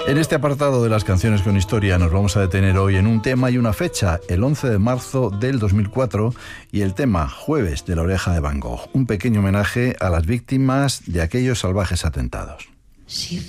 En este apartado de las canciones con historia nos vamos a detener hoy en un tema y una fecha, el 11 de marzo del 2004, y el tema Jueves de la Oreja de Van Gogh, un pequeño homenaje a las víctimas de aquellos salvajes atentados. Sí.